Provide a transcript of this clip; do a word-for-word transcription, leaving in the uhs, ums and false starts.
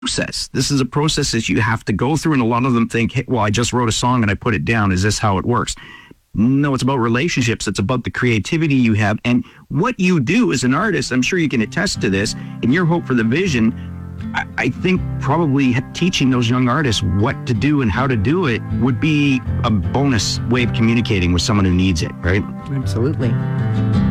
process. This is a process that you have to go through, and a lot of them think, hey, well, I just wrote a song and I put it down. Is this how it works? No, it's about relationships. It's about the creativity you have. And what you do as an artist, I'm sure you can attest to this, and your hope for the vision, I, I think probably teaching those young artists what to do and how to do it would be a bonus way of communicating with someone who needs it, right? Absolutely.